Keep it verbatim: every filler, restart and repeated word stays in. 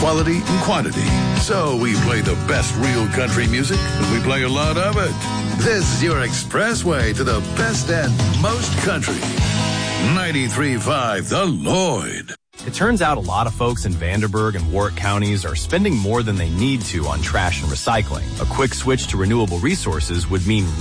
quality and quantity. So we play the best real country music, and we play a lot of it. This is your expressway to the best and most country. ninety-three point five The Lloyd. It turns out a lot of folks in Vanderburgh and Warwick counties are spending more than they need to on trash and recycling. A quick switch to renewable resources would mean